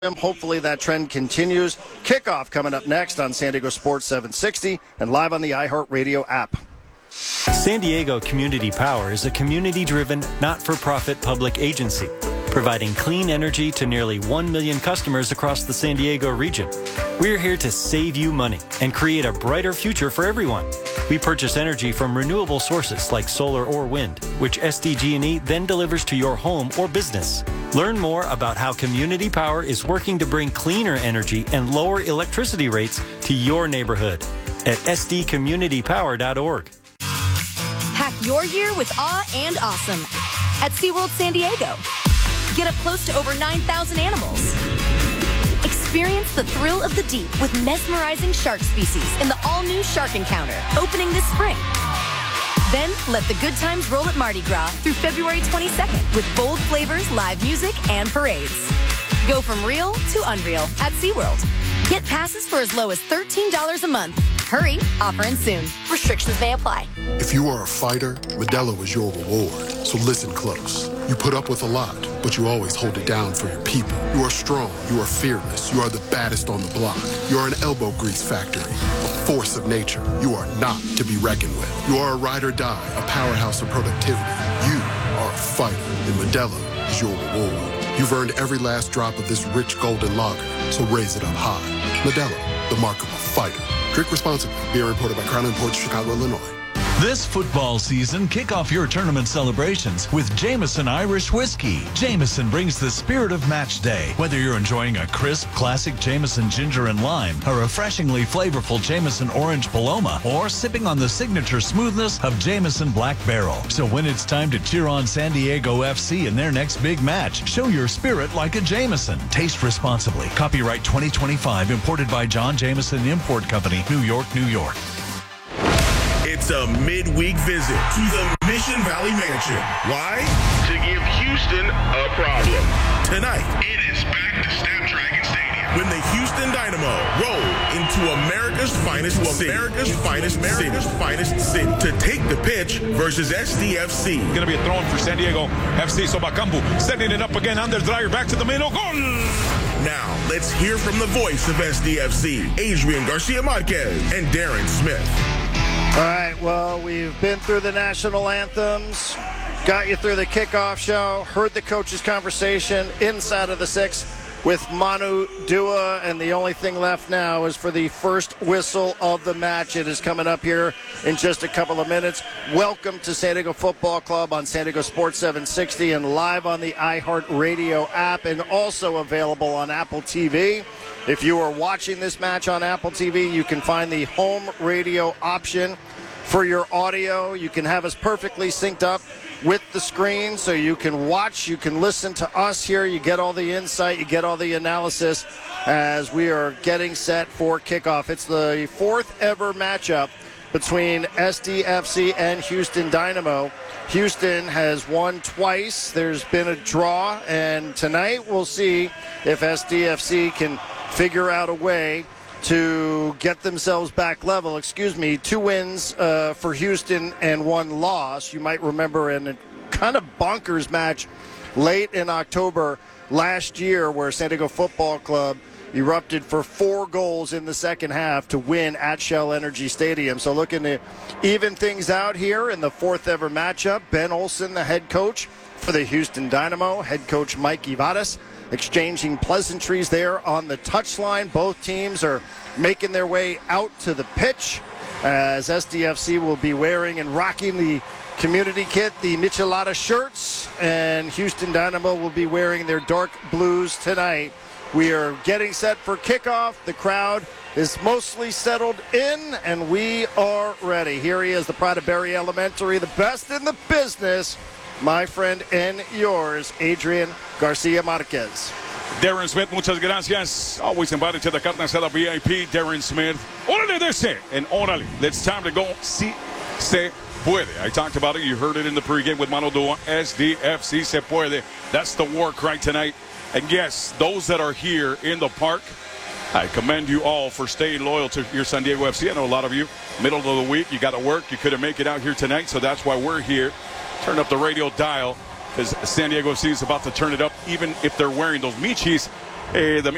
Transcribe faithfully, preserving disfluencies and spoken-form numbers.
Hopefully that trend continues. Kickoff coming up next on San Diego Sports seven sixty and live on the iHeartRadio app. San Diego Community Power is a community-driven, not-for-profit public agency, providing clean energy to nearly one million customers across the San Diego region. We're here to save you money and create a brighter future for everyone. We purchase energy from renewable sources like solar or wind, which S D G and E then delivers to your home or business. Learn more about how Community Power is working to bring cleaner energy and lower electricity rates to your neighborhood at s d community power dot org. Pack your year with awe and awesome at SeaWorld San Diego. Get up close to over nine thousand animals. Experience the thrill of the deep with mesmerizing shark species in the all-new Shark Encounter, opening this spring. Then, let the good times roll at Mardi Gras through February twenty-second with bold flavors, live music, and parades. Go from real to unreal at SeaWorld. Get passes for as low as thirteen dollars a month. Hurry, offer ends soon. Restrictions may apply. If you are a fighter, Modelo is your reward. So listen close. You put up with a lot, but you always hold it down for your people. You are strong. You are fearless. You are the baddest on the block. You are an elbow grease factory, a force of nature. You are not to be reckoned with. You are a ride or die, a powerhouse of productivity. You are a fighter, and Modelo is your reward. You've earned every last drop of this rich golden lager, so raise it up high. Modelo, the mark of a fighter. Drink responsibly. Beer imported by Crown Imports, Chicago, Illinois. This football season, kick off your tournament celebrations with Jameson Irish Whiskey. Jameson brings the spirit of match day. Whether you're enjoying a crisp, classic Jameson Ginger and Lime, a refreshingly flavorful Jameson Orange Paloma, or sipping on the signature smoothness of Jameson Black Barrel. So when it's time to cheer on San Diego F C in their next big match, show your spirit like a Jameson. Taste responsibly. Copyright twenty twenty-five, imported by John Jameson Import Company, New York, New York. It's a midweek visit to the Mission Valley Mansion. Why? To give Houston a problem. Tonight, it is back to Snapdragon Stadium when the Houston Dynamo roll into America's finest city. America's finest, America's finest city to take the pitch versus S D F C. Going to be a throw in for San Diego F C. Sobakambu setting it up again under Dreyer, back to the middle. Goal! Now, let's hear from the voice of S D F C, Adrian Garcia Marquez and Darren Smith. All right, well, we've been through the national anthems, got you through the kickoff show, heard the coaches' conversation inside of the six with Manu Dua, and the only thing left now is for the first whistle of the match. It is coming up here in just a couple of minutes. Welcome to San Diego Football Club on San Diego Sports seven sixty and live on the iHeartRadio app and also available on Apple T V. If you are watching this match on Apple T V, you can find the home radio option for your audio. You can have us perfectly synced up with the screen so you can watch, you can listen to us here. You get all the insight, you get all the analysis as we are getting set for kickoff. It's the fourth ever matchup between S D F C and Houston Dynamo. Houston has won twice. There's been a draw, and tonight we'll see if S D F C can figure out a way to get themselves back level. Excuse me, two wins uh, for Houston and one loss. You might remember in a kind of bonkers match late in October last year where San Diego Football Club erupted for four goals in the second half to win at Shell Energy Stadium. So looking to even things out here in the fourth ever matchup. Ben Olsen, the head coach for the Houston Dynamo, head coach Mike Ivadis, exchanging pleasantries there on the touchline. Both teams are making their way out to the pitch as S D F C will be wearing and rocking the community kit, the Michelada shirts, and Houston Dynamo will be wearing their dark blues tonight. We are getting set for kickoff. The crowd is mostly settled in, and we are ready. Here he is, the Pride of Berry Elementary, the best in the business, my friend and yours, Adrian Garcia Marquez. Darren Smith, muchas gracias. Always invited to the Carne Asada V I P, Darren Smith. Órale de ese, and órale. It's time to go. Si se puede. I talked about it. You heard it in the pregame with Manu Dua. S D F C se puede. That's the war cry tonight. And yes, those that are here in the park, I commend you all for staying loyal to your San Diego F C. I know a lot of you, middle of the week, you got to work. You couldn't make it out here tonight, so that's why we're here. Turn up the radio dial because San Diego F C is about to turn it up, even if they're wearing those Michis. Eh, the